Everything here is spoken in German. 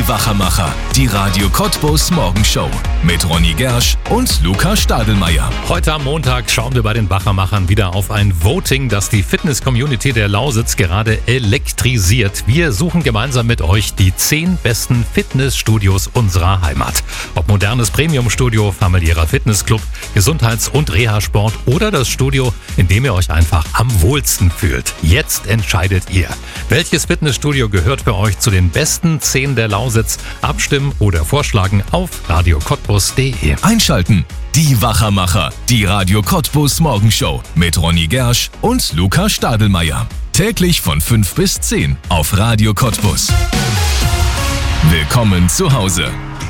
Wachermacher, die Radio Cottbus Morgenshow mit Ronny Gersch und Luca Stadelmeier. Heute am Montag schauen wir bei den Wachermachern wieder auf ein Voting, das die Fitness-Community der Lausitz gerade elektrisiert. Wir suchen gemeinsam mit euch die 10 besten Fitnessstudios unserer Heimat. Ob modernes Premium-Studio, familiärer Fitnessclub, Gesundheits- und Reha-Sport oder das Studio, in dem ihr euch einfach am wohlsten fühlt. Jetzt entscheidet ihr. Welches Fitnessstudio gehört für euch zu den besten 10 der Lausitz? Abstimmen oder vorschlagen auf radiocottbus.de. Einschalten. Die Wachermacher, die Radio Cottbus Morgenshow mit Ronny Gersch und Luca Stadelmeier. Täglich von 5 bis 10 auf Radio Cottbus. Willkommen zu Hause.